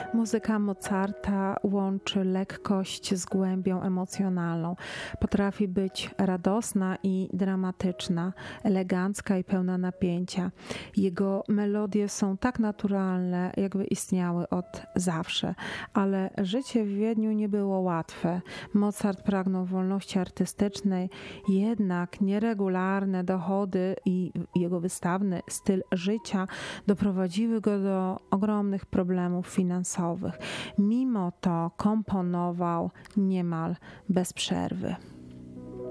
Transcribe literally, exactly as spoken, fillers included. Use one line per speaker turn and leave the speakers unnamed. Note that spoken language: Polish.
Muzyka Mozarta łączy lekkość z głębią emocjonalną. Potrafi być radosna i dramatyczna, elegancka i pełna napięcia. Jego melodie są tak naturalne, jakby istniały od zawsze, ale życie w Wiedniu nie było łatwe. Mozart pragnął wolności artystycznej, jednak nieregularne dochody i jego wystawny styl życia doprowadziły go do ogromnych problemów finansowych. Mimo to komponował niemal bez przerwy.